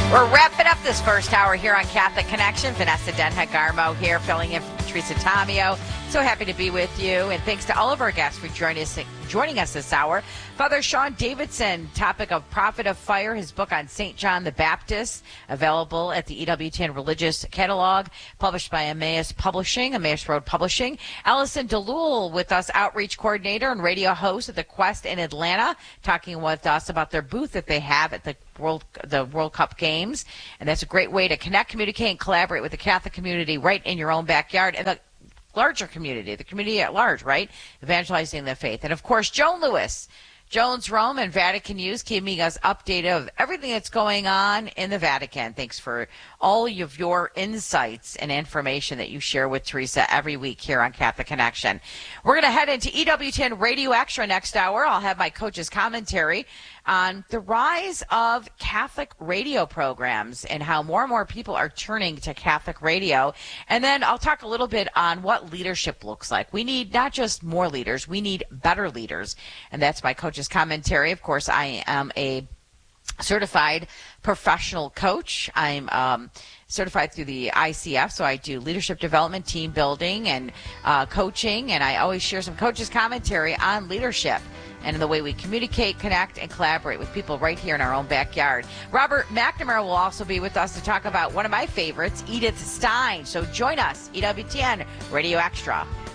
We're wrapping up this first hour here on Catholic Connection. Vanessa Denha Garmo here, filling in for Teresa Tomeo. So happy to be with you, and thanks to all of our guests for joining us this hour. Father Sean Davidson, topic of Prophet of Fire, his book on St. John the Baptist, available at the EWTN Religious Catalog, published by Emmaus Road Publishing. Allison DeLuel with us, outreach coordinator and radio host at the Quest in Atlanta, talking with us about their booth that they have at the World Cup Games. And that's a great way to connect, communicate, and collaborate with the Catholic community right in your own backyard. And the larger community, the community at large, right? Evangelizing the faith. And, of course, Joan Lewis, Jones Rome and Vatican News, keeping us updated of everything that's going on in the Vatican. Thanks for all of your insights and information that you share with Teresa every week here on Catholic Connection. We're going to head into EWTN Radio Extra next hour. I'll have my coach's commentary on the rise of Catholic radio programs and how more and more people are turning to Catholic radio. And then I'll talk a little bit on what leadership looks like. We need not just more leaders, we need better leaders. And that's my coach's commentary. Of course, I am a certified professional coach. I'm certified through the ICF, so I do leadership development, team building, and coaching, and I always share some coach's commentary on leadership and the way we communicate, connect, and collaborate with people right here in our own backyard. Robert McNamara will also be with us to talk about one of my favorites, Edith Stein. So join us, EWTN Radio Extra.